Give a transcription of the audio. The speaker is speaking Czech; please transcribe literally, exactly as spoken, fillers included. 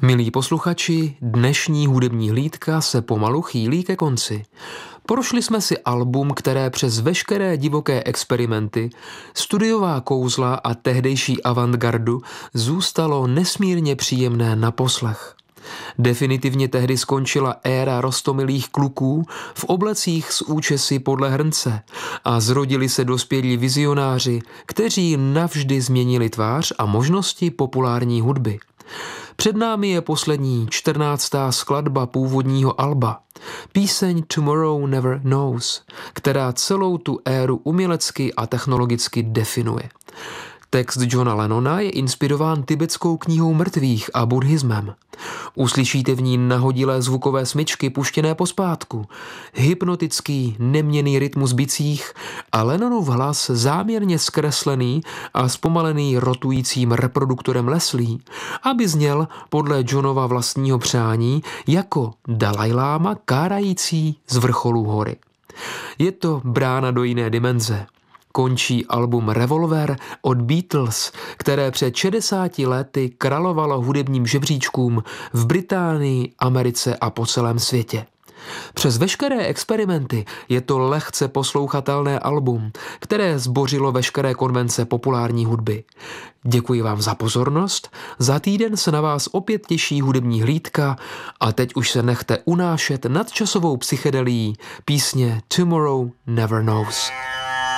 Milí posluchači, dnešní hudební hlídka se pomalu chýlí ke konci. Prošli jsme si album, které přes veškeré divoké experimenty, studiová kouzla a tehdejší avantgardu zůstalo nesmírně příjemné na poslech. Definitivně tehdy skončila éra roztomilých kluků v oblecích s účesy podle hrnce a zrodili se dospělí vizionáři, kteří navždy změnili tvář a možnosti populární hudby. Před námi je poslední čtrnáctá skladba původního alba, píseň Tomorrow Never Knows, která celou tu éru umělecky a technologicky definuje. Text Johna Lennona je inspirován tibetskou knihou mrtvých a buddhismem. Uslyšíte v ní nahodilé zvukové smyčky puštěné pospátku, hypnotický neměnný rytmus bicích a Lennonův hlas záměrně zkreslený a zpomalený rotujícím reproduktorem Leslie, aby zněl podle Johnova vlastního přání jako Dalajláma kárající z vrcholu hory. Je to brána do jiné dimenze. Končí album Revolver od Beatles, které před šedesáti lety královalo hudebním žebříčkům v Británii, Americe a po celém světě. Přes veškeré experimenty je to lehce poslouchatelné album, které zbořilo veškeré konvence populární hudby. Děkuji vám za pozornost, za týden se na vás opět těší hudební hlídka a teď už se nechte unášet nadčasovou psychedelií písně Tomorrow Never Knows.